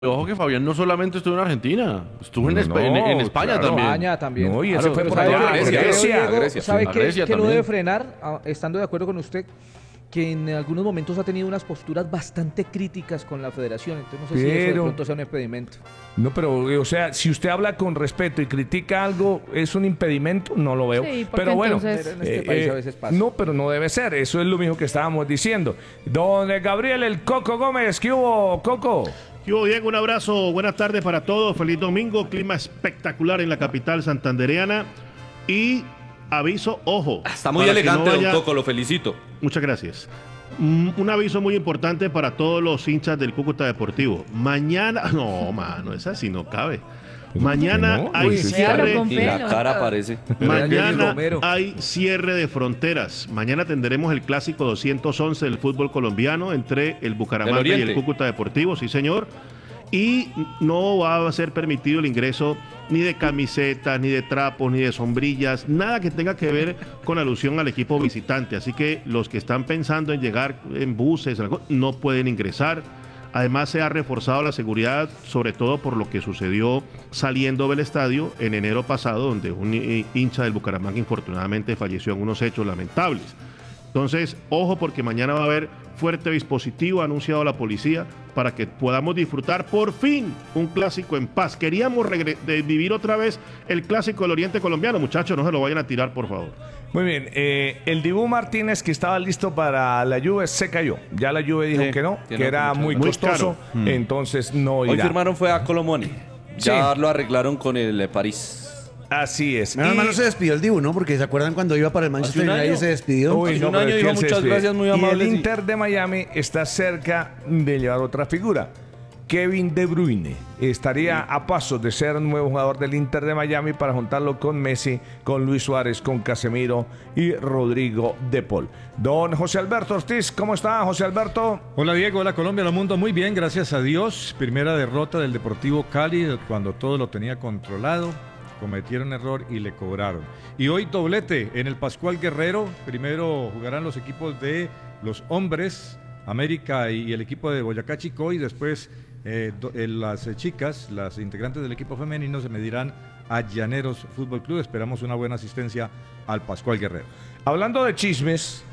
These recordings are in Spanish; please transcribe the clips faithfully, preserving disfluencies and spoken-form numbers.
Ojo que Fabián no solamente estuvo en Argentina, estuvo en, No, Espa- en- en no, España claro. también. España también. No, y ese Claro, fue pero por ¿Sabe allá, qué- en Grecia, Grecia. Diego, Grecia, ¿sabe sí. qué, Grecia qué lo también. debe frenar? Ah, estando de acuerdo con usted, que en algunos momentos ha tenido unas posturas bastante críticas con la federación. Entonces no sé si eso de Pero- pronto sea un impedimento. No, pero, o sea, si usted habla con respeto y critica algo, ¿es un impedimento? No lo veo. Sí, porque pero bueno, entonces- Pero en este país a veces pasa. no, pero no debe ser. Eso es lo mismo que estábamos diciendo. Don Gabriel El Coco Gómez, ¿qué hubo, Coco? ¿Qué hubo, Diego? Un abrazo, buenas tardes para todos, feliz domingo, clima espectacular en la capital santandereana y aviso, ojo. Está muy para que elegante, no don vaya- Coco, lo felicito. Muchas gracias. Mm, Un aviso muy importante para todos los hinchas del Cúcuta Deportivo. Mañana, no, mano, esa sí no cabe. Mañana No, hay uy, sí, cierre. con Y pelo. la cara parece. Mañana Romero. hay cierre de fronteras. Mañana tendremos el clásico doscientos once del fútbol colombiano entre el Bucaramanga Del y el Oriente. Cúcuta Deportivo, sí señor. Y no va a ser permitido el ingreso ni de camisetas, ni de trapos, ni de sombrillas, nada que tenga que ver con alusión al equipo visitante. Así que los que están pensando en llegar en buses, algo, no pueden ingresar. Además se ha reforzado la seguridad, sobre todo por lo que sucedió saliendo del estadio en enero pasado, donde un hi- hincha del Bucaramanga infortunadamente falleció en unos hechos lamentables. Entonces, ojo porque mañana va a haber fuerte dispositivo, ha anunciado la policía, para que podamos disfrutar por fin un clásico en paz. Queríamos regre- de vivir otra vez el clásico del Oriente colombiano, muchachos, no se lo vayan a tirar, por favor. Muy bien, eh, el Dibu Martínez que estaba listo para la Juve se cayó. Ya la Juve dijo Sí, que no, que que no, era que muy muy costoso, caro. entonces no Hoy irá. firmaron fue a Colomoni. Ya Sí. lo arreglaron con el eh, París. Así es. Menos Y- mal no se despidió el Dibu, ¿no? Porque se acuerdan cuando iba para el Manchester un United año. se despidió. Uy, Hace no, un pero año es que dijo él se muchas despide. gracias, muy Y amables, el y- Inter de Miami está cerca de llevar otra figura. Kevin De Bruyne estaría a pasos de ser nuevo jugador del Inter de Miami para juntarlo con Messi, con Luis Suárez, con Casemiro y Rodrigo De Paul. Don José Alberto Ortiz, ¿cómo está, José Alberto? Hola Diego, hola Colombia, hola mundo, muy bien, gracias a Dios. Primera derrota del Deportivo Cali cuando todo lo tenía controlado, cometieron error y le cobraron. Y hoy doblete en el Pascual Guerrero, primero jugarán los equipos de los hombres, América y el equipo de Boyacá Chicó y después eh, do- eh, las eh, chicas, las integrantes del equipo femenino se medirán a Llaneros Fútbol Club. Esperamos una buena asistencia al Pascual Guerrero. Hablando de chismes,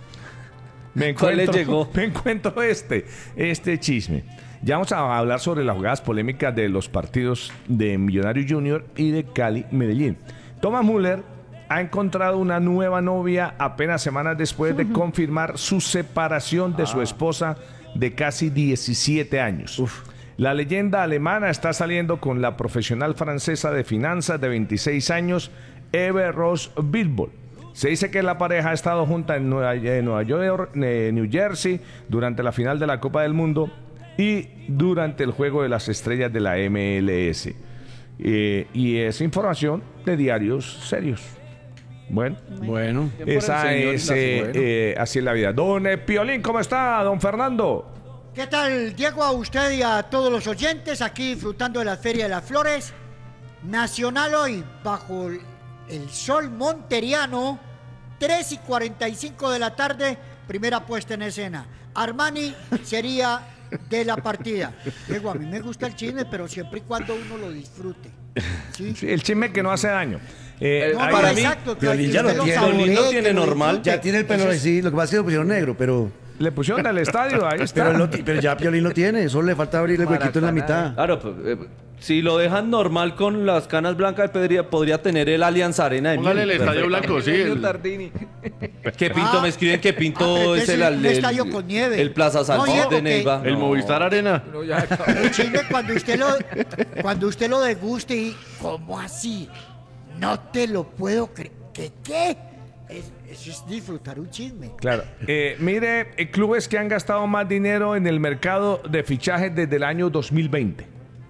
me ¿Cuál le encuentro, llegó? me encuentro este, este chisme. Ya vamos a hablar sobre las jugadas polémicas de los partidos de Millonario Junior y de Cali Medellín. Thomas Müller ha encontrado una nueva novia apenas semanas después de confirmar su separación de su esposa de casi diecisiete años. La leyenda alemana está saliendo con la profesional francesa de finanzas de veintiséis años, Eve Rose Bilbol. Se dice que la pareja ha estado junta en Nueva, en Nueva York, eh, New Jersey, durante la final de la Copa del Mundo y durante el Juego de las Estrellas de la M L S. Eh, y es información de diarios serios. Bueno, Bueno, esa el señor es, la eh, bueno. eh, así es la vida. Don eh, Piolín, ¿cómo está, don Fernando? ¿Qué tal, Diego? A usted y a todos los oyentes aquí disfrutando de la Feria de las Flores. Nacional hoy, bajo el- el sol monteriano, tres y cuarenta y cinco de la tarde, primera puesta en escena. Armani sería de la partida. Diego, a mí me gusta el chisme, pero siempre y cuando uno lo disfrute. ¿Sí? Sí, el chisme que no hace daño. Eh, No, ahí- no, para mí, exacto, que Piolín ya usted lo tiene. saboree, Piolín lo que tiene normal. disfrute. Ya tiene el pelo Eso es- así, lo que pasa es que lo pusieron negro, pero, le pusieron del estadio, ahí está. pero, él lo ti- pero ya Piolín lo tiene, solo le falta abrir el huequito en la mitad. Claro, pues, eh, si lo dejan normal con las canas blancas, podría, podría tener el Allianz Arena de Póngale el miel. estadio Perfecto. blanco, sí. el- Tardini. Que Pinto, Ah, me escriben que Pinto ah, pero es ese el, es un el- estadio con nieve. el Plaza No, Salud Diego, de que- Neiva. El No. Movistar Arena. No, ya, El chisme cuando usted lo cuando usted lo deguste y ¿cómo así? No te lo puedo creer. ¿Qué qué? Es- eso es disfrutar un chisme. Claro. Eh, mire, eh, clubes que han gastado más dinero en el mercado de fichajes desde el año dos mil veinte.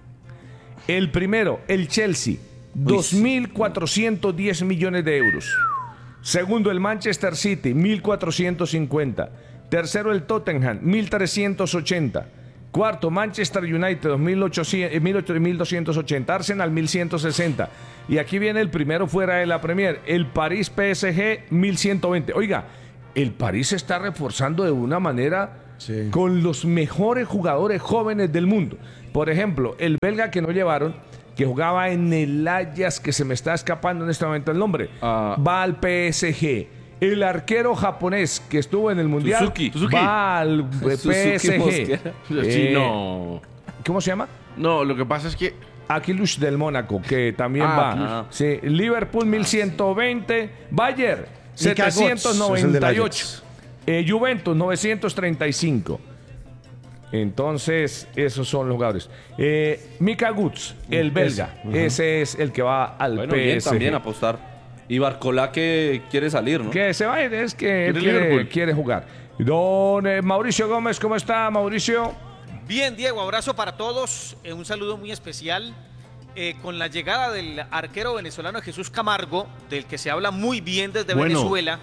El primero, el Chelsea, dos mil cuatrocientos diez millones de euros. Segundo, el Manchester City, mil cuatrocientos cincuenta. Tercero, el Tottenham, mil trescientos ochenta. Cuarto, Manchester United, mil ochocientos, mil doscientos ochenta. Arsenal, mil ciento sesenta. Y aquí viene el primero fuera de la Premier, el París P S G, mil ciento veinte. Oiga, el París se está reforzando de una manera Sí. con los mejores jugadores jóvenes del mundo. Por ejemplo, el belga que no llevaron, que jugaba en el Ajax, que se me está escapando en este momento el nombre, Ah. va al P S G. El arquero japonés que estuvo en el Mundial Suzuki. Suzuki. va al P S G. Mosquera. Sí, Eh, no. ¿Cómo se llama? No, lo que pasa es que Aquilush del Mónaco, que también Ah, va. Aquilush. Sí, Liverpool mil ciento veinte, Bayern Mika Götze, setecientos noventa y ocho, es eh, Juventus novecientos treinta y cinco. Entonces, esos son los jugadores. Eh, Mika Götze, el belga, ese es el que va al Bueno, P S G. bien también apostar. Y Barcola que quiere salir, ¿no? Que se va a ir, es que él ¿Quiere quiere, Liverpool? quiere jugar. Don eh, Mauricio Gómez, ¿cómo está, Mauricio? Bien, Diego, abrazo para todos. Eh, un saludo muy especial. Eh, con la llegada del arquero venezolano Jesús Camargo, del que se habla muy bien desde Bueno. Venezuela,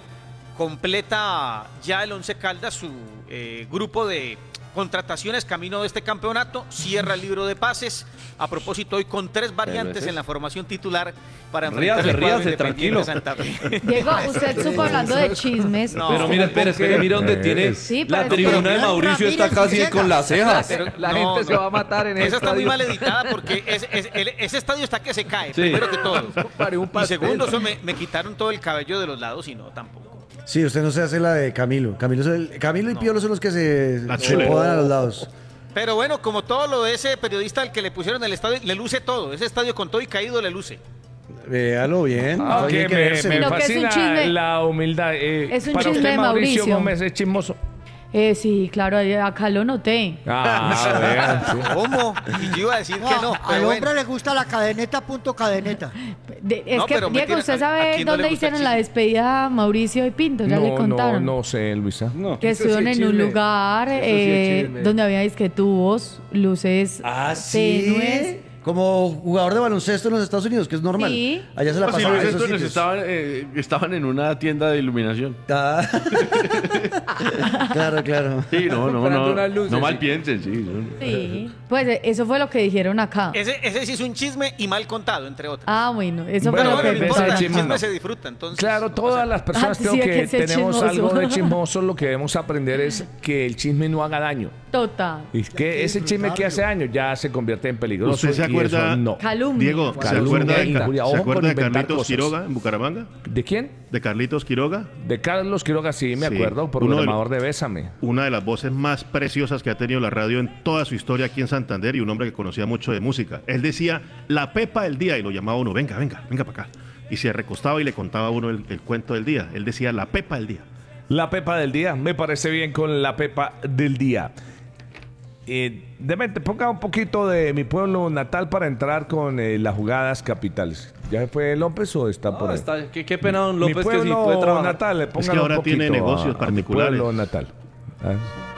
completa ya el Once Caldas su eh, grupo de contrataciones camino de este campeonato, cierra el libro de pases. A propósito, hoy con tres variantes es. en la formación titular para Ríase, enfrentar al cuadro ríase, Independiente tranquilo. Santa Fe. Diego, usted supo hablando de chismes. No. Pero mira, espera, espera, mira dónde Eh, tiene sí, la pero- tribuna de pero- Mauricio está Ramírez casi llega. con las cejas. Pero La no, gente no. se va a matar en ese Esa está muy estadio. mal editada porque es- es- el- ese estadio está que se cae, Sí. primero que todo. Pare un Y pastel. segundo, eso me, me quitaron todo el cabello de los lados y no, tampoco. Sí, usted no se hace la de Camilo. Camilo, es el- Camilo y Piolo son los que se, La se chule. podan a los lados. Pero bueno, como todo lo de ese periodista al que le pusieron el estadio, le luce todo. Ese estadio con todo y caído le luce. Véalo bien. Ah, hay que que me, vérselo. me Lo que es un fascina chisme- la humildad. Eh, es un para chisme usted, de Mauricio Mauricio. Gómez es chismoso. Eh, sí, claro, ahí- acá lo noté. Ah, vean, sí. ¿Cómo? Y yo iba a decir No, que no. al Pero hombre bueno. le gusta la cadeneta, punto cadeneta. De- es No, que, pero me Diego, tiene- ¿usted ¿a- a sabe quién no le dónde gusta el hicieron la chisme? despedida a Mauricio y Pinto? Ya le No, contaron. no, no sé, Luisa. No. Que Eso sí estuvieron es en un chisme. lugar Eso sí es eh, chisme. donde había disque tubos, luces Ah, tenues. sí. Como jugador de baloncesto en los Estados Unidos, que es normal. Sí. Allá se la Ah, sí, pasaban Luis en esos Antonio, sitios. estaban, eh, estaban en una tienda de iluminación. Ah. Claro, claro. Sí, no, no, Comprando no. unas luces, No mal sí. piensen, sí. son- Sí. Pues eh, eso fue lo que dijeron acá. Ese, ese sí es un chisme y mal contado, entre otros. Ah, bueno, eso Bueno, fue Pero lo bueno, que no ese importa, el chisme chisme no. se disfruta, entonces. Claro, no todas pasa las personas Ah, creo sí, que, hay que ser tenemos chismoso. algo de chismoso, lo que debemos aprender es que el chisme no haga daño. Total. Y que ese chisme que hace daño ya se convierte en peligroso. ¿Usted se y acuerda- eso no. Calumnia. Diego, ¿se Calumnia acuerda de, e Ca- injuria. ¿se Ojo acuerda con de inventar Carlitos cosas. Quiroga en Bucaramanga? ¿De quién? ¿De Carlitos Quiroga? De Carlos Quiroga, sí, me Sí. acuerdo, Uno de- programador de Bésame. Una de las voces más preciosas que ha tenido la radio en toda su historia aquí en Santander y un hombre que conocía mucho de música. Él decía la pepa del día y lo llamaba uno, venga, venga, venga para acá. Y se recostaba y le contaba a uno el, el cuento del día. Él decía la pepa del día. La pepa del día, me parece bien con la pepa del día. Eh, Demente, ponga un poquito de mi pueblo natal para entrar con eh, las jugadas capitales. ¿Ya fue López o está No, por ahí? está- qué, qué pena, don mi López, que sí pueblo puede trabajar. natal, le Es que póngale un ahora tiene poquito negocios a- a particulares. mi pueblo natal. Ah.